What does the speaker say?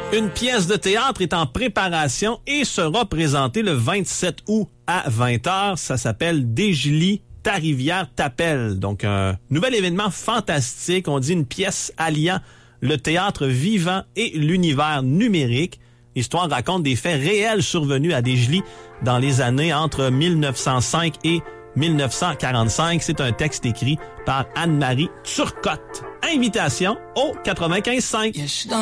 Une pièce de théâtre est en préparation et sera présentée le 27 août à 20h. Ça s'appelle Desjolies, ta rivière t'appelle. Donc, un nouvel événement fantastique. On dit une pièce alliant le théâtre vivant et l'univers numérique. L'histoire raconte des faits réels survenus à Desjolies dans les années entre 1905 et 1945. C'est un texte écrit par Anne-Marie Turcotte. Invitation au 95.5.